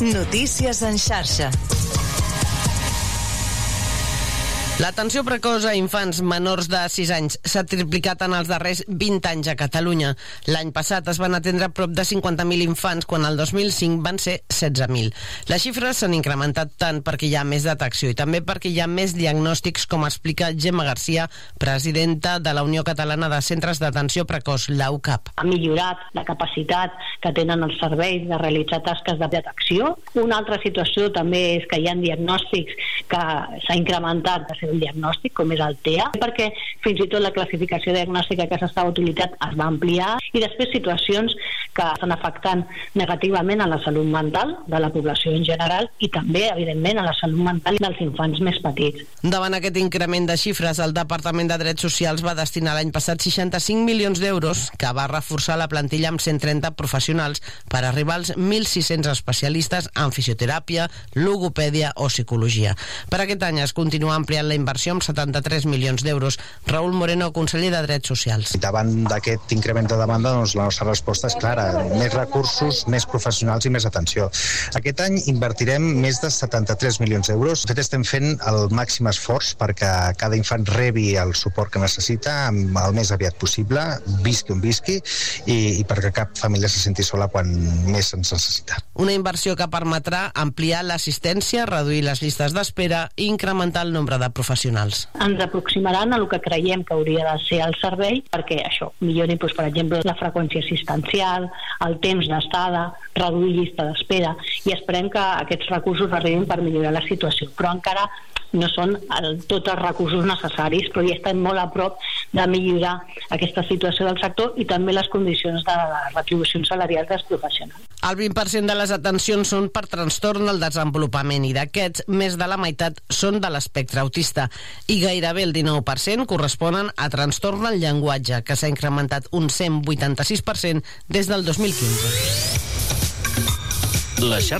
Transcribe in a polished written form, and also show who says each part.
Speaker 1: Notícies en xarxa. L'atenció precoç a infants menors de 6 anys s'ha triplicat en els darrers 20 anys a Catalunya. L'any passat es van atendre prop de 50.000 infants, quan el 2005 van ser 16.000. Les xifres s'han incrementat tant perquè hi ha més detecció i també perquè hi ha més diagnòstics, com explica Gemma Garcia, presidenta de la Unió Catalana de Centres d'Atenció Precoç, la UCAP.
Speaker 2: Ha millorat la capacitat que tenen els serveis de realitzar tasques de detecció. Una altra situació també és que hi ha diagnòstics que s'ha incrementat de ser un diagnòstic, com és el TEA, perquè fins i tot la classificació diagnòstica que s'estava utilitzant es va ampliar, i després situacions que estan afectant negativament a la salut mental de la població en general i també, evidentment, a la salut mental dels infants més petits.
Speaker 1: Davant aquest increment de xifres, el Departament de Drets Socials va destinar l'any passat 65 milions d'euros, que va reforçar la plantilla amb 130 professionals per arribar als 1.600 especialistes en fisioteràpia, logopèdia o psicologia. Per aquest any es continua ampliant la inversió amb 73 milions d'euros. Raúl Moreno, conseller de Drets Socials.
Speaker 3: Davant d'aquest increment de demanda, doncs, la nostra resposta és clara. Més recursos, més professionals i més atenció. Aquest any invertirem més de 73 milions d'euros. De fet, estem fent el màxim esforç perquè cada infant rebi el suport que necessita el més aviat possible, visqui on visqui, i perquè cap família se senti sola quan més ens necessita.
Speaker 1: Una inversió que permetrà ampliar l'assistència, reduir les llistes d'espera i incrementar el nombre de professionals.
Speaker 2: Ens aproximaran a el que creiem que hauria de ser el servei perquè això millori, doncs, per exemple, la freqüència assistencial, el temps d'estada, reduir llista d'espera, i esperem que aquests recursos arribin per millorar la situació. Però encara no són tots els recursos necessaris, però ja estem molt a prop de millorar aquesta situació del sector i també les condicions de retribucions salarials dels professionals.
Speaker 1: El 20% de les atencions són per trastorn del desenvolupament i d'aquests, més de la meitat són de l'espectre autista i gairebé el 19% corresponen a trastorn del llenguatge, que s'ha incrementat un 186% des del 2015.
Speaker 4: La xarxa